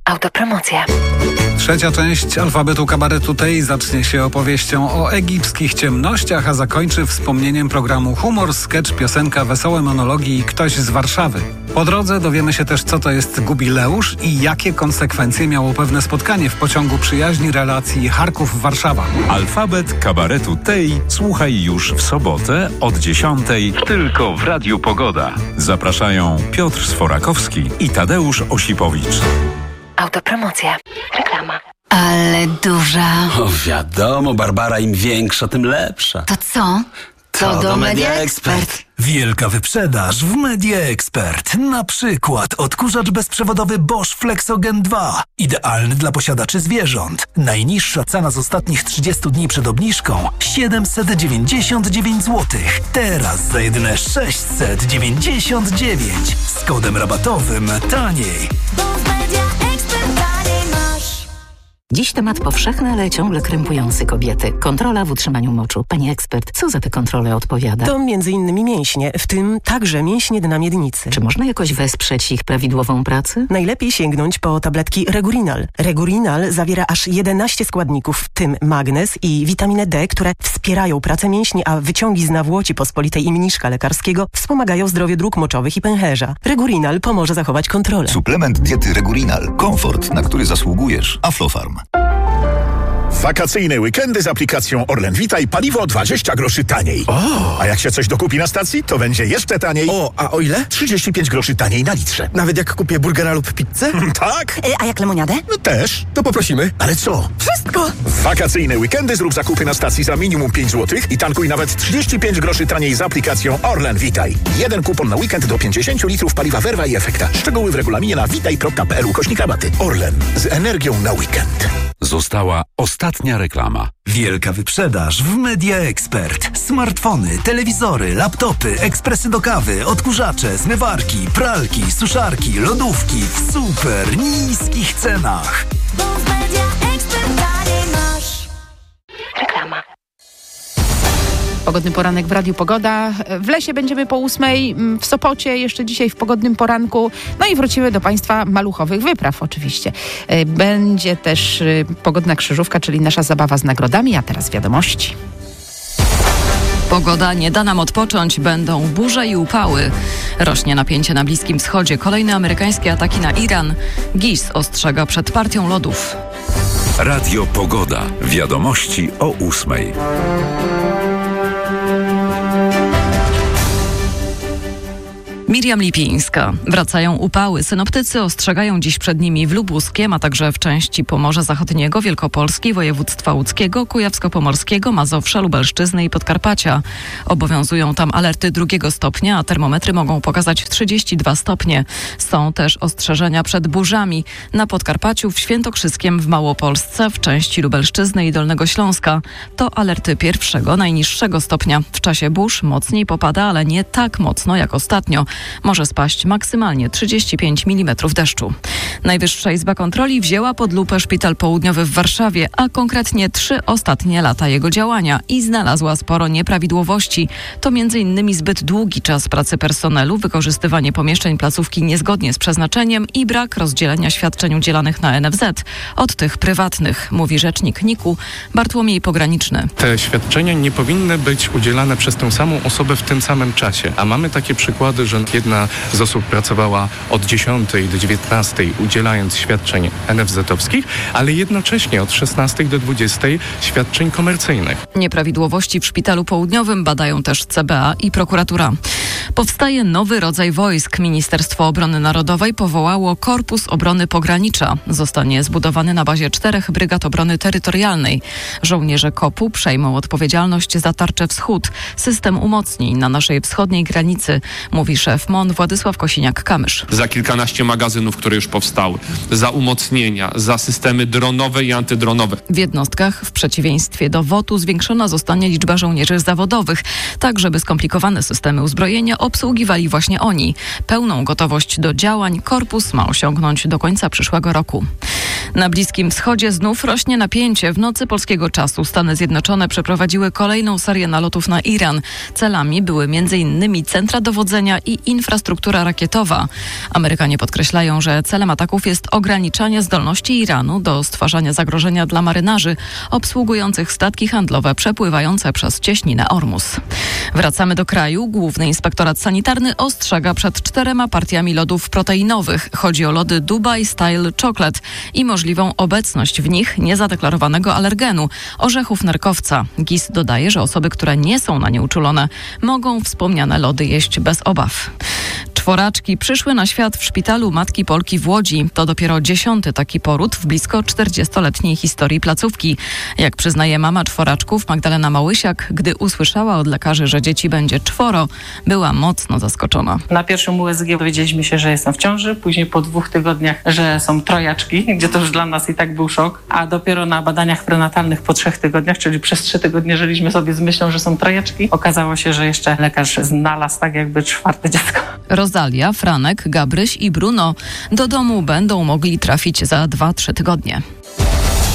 Autopromocja. Trzecia część alfabetu kabaretu tej zacznie się opowieścią o egipskich ciemnościach, a zakończy wspomnieniem programu Humor, sketch, piosenka, wesołe monologi i ktoś z Warszawy. Po drodze dowiemy się też, co to jest jubileusz i jakie konsekwencje miało pewne spotkanie w pociągu przyjaźni relacji Charków-Warszawa. Alfabet kabaretu tej słuchaj już w sobotę od 10:00 tylko w Radiu Pogoda. Zapraszają Piotr Sforakowski i Tadeusz Osipowicz. Autopromocja. Reklama. Ale duża. O wiadomo, Barbara, im większa, tym lepsza. To co? To do Media Expert. Wielka wyprzedaż w Media Expert. Na przykład odkurzacz bezprzewodowy Bosch Flexogen 2. Idealny dla posiadaczy zwierząt. Najniższa cena z ostatnich 30 dni przed obniżką 799 zł. Teraz za jedyne 699. Z kodem rabatowym taniej. Dziś temat powszechny, ale ciągle krępujący kobiety. Kontrola w utrzymaniu moczu. Pani ekspert, co za te kontrole odpowiada? To m.in. mięśnie, w tym także mięśnie dna miednicy. Czy można jakoś wesprzeć ich prawidłową pracę? Najlepiej sięgnąć po tabletki Regurinal. Regurinal zawiera aż 11 składników, w tym magnez i witaminę D, które wspierają pracę mięśni, a wyciągi z nawłoci pospolitej i mniszka lekarskiego wspomagają zdrowie dróg moczowych i pęcherza. Regurinal pomoże zachować kontrolę. Suplement diety Regurinal. Komfort, na który zasługujesz. Aflofarm. Wakacyjne weekendy z aplikacją Orlen Vita i paliwo 20 groszy taniej. A jak się coś dokupi na stacji, to będzie jeszcze taniej. A o ile? 35 groszy taniej na litrze. Nawet jak kupię burgera lub pizzę? Tak? A jak lemoniadę? No też. To poprosimy. Ale co? Wszystko! W wakacyjne weekendy zrób zakupy na stacji za minimum 5 zł i tankuj nawet 35 groszy taniej z aplikacją Orlen Vitaj. Jeden kupon na weekend do 50 litrów paliwa Verva i Efekta. Szczegóły w regulaminie na vitaj.pl/rabaty. Orlen. Z energią na weekend. Została ostatnia reklama. Wielka wyprzedaż w Media Expert. Smartfony, telewizory, laptopy, ekspresy do kawy, odkurzacze, zmywarki, pralki, suszarki, lodówki w super niskich cenach. Bo w Media Expert dalej masz. Reklama. Pogodny poranek w Radiu Pogoda. W lesie będziemy po 8:00, w Sopocie jeszcze dzisiaj w pogodnym poranku. No i wrócimy do Państwa maluchowych wypraw oczywiście. Będzie też pogodna krzyżówka, czyli nasza zabawa z nagrodami, a teraz wiadomości. Pogoda nie da nam odpocząć, będą burze i upały. Rośnie napięcie na Bliskim Wschodzie, kolejne amerykańskie ataki na Iran. GIS ostrzega przed partią lodów. Radio Pogoda. Wiadomości o 8:00. Miriam Lipińska. Wracają upały. Synoptycy ostrzegają dziś przed nimi w Lubuskiem, a także w części Pomorza Zachodniego, Wielkopolski, województwa łódzkiego, kujawsko-pomorskiego, Mazowsza, Lubelszczyzny i Podkarpacia. Obowiązują tam alerty 2 stopnia, a termometry mogą pokazać 32 stopnie. Są też ostrzeżenia przed burzami na Podkarpaciu, w Świętokrzyskiem, w Małopolsce, w części Lubelszczyzny i Dolnego Śląska. To alerty 1, najniższego stopnia. W czasie burz mocniej popada, ale nie tak mocno jak ostatnio. Może spaść maksymalnie 35 mm deszczu. Najwyższa Izba Kontroli wzięła pod lupę Szpital Południowy w Warszawie, a konkretnie 3 ostatnie lata jego działania i znalazła sporo nieprawidłowości. To m.in. zbyt długi czas pracy personelu, wykorzystywanie pomieszczeń placówki niezgodnie z przeznaczeniem i brak rozdzielenia świadczeń udzielanych na NFZ od tych prywatnych, mówi rzecznik NIK-u Bartłomiej Pograniczny. Te świadczenia nie powinny być udzielane przez tę samą osobę w tym samym czasie, a mamy takie przykłady, że jedna z osób pracowała od 10 do 19 udzielając świadczeń NFZ-owskich, ale jednocześnie od 16 do 20 świadczeń komercyjnych. Nieprawidłowości w Szpitalu Południowym badają też CBA i prokuratura. Powstaje nowy rodzaj wojsk. Ministerstwo Obrony Narodowej powołało Korpus Obrony Pogranicza. Zostanie zbudowany na bazie 4 brygad obrony terytorialnej. Żołnierze KOP-u przejmą odpowiedzialność za Tarczę Wschód, system umocnień na naszej wschodniej granicy, mówi szef MON Władysław Kosiniak-Kamysz. Za kilkanaście magazynów, które już powstały, za umocnienia, za systemy dronowe i antydronowe. W jednostkach, w przeciwieństwie do WOT-u, zwiększona zostanie liczba żołnierzy zawodowych, tak żeby skomplikowane systemy uzbrojenia obsługiwali właśnie oni. Pełną gotowość do działań korpus ma osiągnąć do końca przyszłego roku. Na Bliskim Wschodzie znów rośnie napięcie. W nocy polskiego czasu Stany Zjednoczone przeprowadziły kolejną serię nalotów na Iran. Celami były m.in. centra dowodzenia i infrastruktura rakietowa. Amerykanie podkreślają, że celem ataków jest ograniczanie zdolności Iranu do stwarzania zagrożenia dla marynarzy obsługujących statki handlowe przepływające przez cieśninę Ormus. Wracamy do kraju. Główny Inspektorat Sanitarny ostrzega przed 4 partiami lodów proteinowych. Chodzi o lody Dubai Style Chocolate i możliwą obecność w nich niezadeklarowanego alergenu, orzechów nerkowca. GIS dodaje, że osoby, które nie są na nie uczulone, mogą wspomniane lody jeść bez obaw. 4 przyszły na świat w szpitalu Matki Polki w Łodzi. To dopiero 10. taki poród w blisko 40-letniej historii placówki. Jak przyznaje mama 4, Magdalena Małysiak, gdy usłyszała od lekarzy, że dzieci będzie 4, była mocno zaskoczona. Na pierwszym USG dowiedzieliśmy się, że jestem w ciąży, później po 2 tygodniach, że są 3, gdzie to już dla nas i tak był szok, a dopiero na badaniach prenatalnych po 3 tygodniach, czyli przez 3 tygodnie żyliśmy sobie z myślą, że są 3, okazało się, że jeszcze lekarz znalazł tak jakby 4 dziecko. Rozalia, Franek, Gabryś i Bruno do domu będą mogli trafić za 2-3 tygodnie.